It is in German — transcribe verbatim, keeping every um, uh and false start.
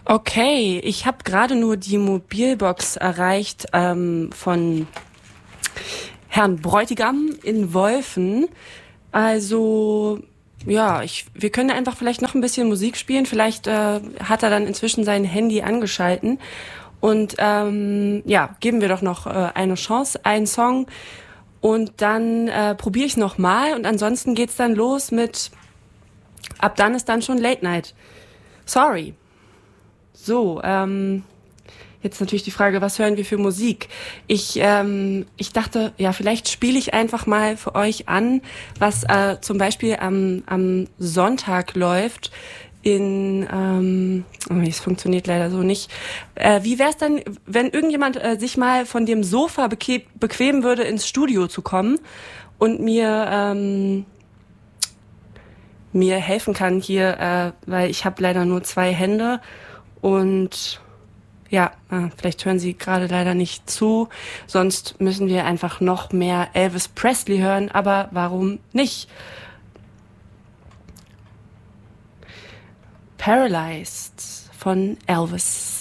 Okay, ich habe gerade nur die Mobilbox erreicht ähm, von Herrn Bräutigam in Wolfen. Also ja, ich, wir können einfach vielleicht noch ein bisschen Musik spielen. Vielleicht äh, hat er dann inzwischen sein Handy angeschalten. Und ähm, ja, geben wir doch noch äh, eine Chance, einen Song. Und dann äh, probiere ich noch mal. Und ansonsten geht's dann los mit, ab dann ist dann schon Late Night. Sorry. So, ähm, jetzt natürlich die Frage, was hören wir für Musik? Ich, ähm, ich dachte, ja, vielleicht spiele ich einfach mal für euch an, was äh, zum Beispiel am, am Sonntag läuft in, ähm, oh, es funktioniert leider so nicht. Äh, wie wär's dann, wenn irgendjemand äh, sich mal von dem Sofa beke- bequemen würde, ins Studio zu kommen und mir, ähm, mir helfen kann hier, äh, weil ich habe leider nur zwei Hände und ja, äh, vielleicht hören Sie gerade leider nicht zu, sonst müssen wir einfach noch mehr Elvis Presley hören, aber warum nicht? Paralyzed von Elvis.